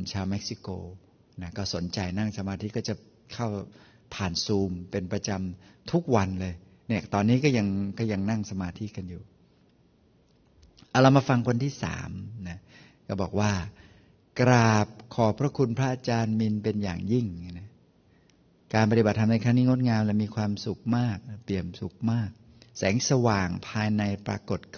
ชาวเม็กซิโกนะก็สนใจนั่งสมาธิก็จะเข้าผ่านซูมเป็นประจำทุกวันเลยเนี่ยตอนนี้ก็ยังนั่งสมาธิกันอยู่เอาเรามาฟังคนที่3นะก็บอกว่ากราบขอบพระคุณพระอาจารย์มินเป็นอย่างยิ่งนะการปฏิบัติธรรมในครั้งนี้งดงามและมีความสุขมากเปี่ยมสุขมากแสงสว่างภายในปรากฏ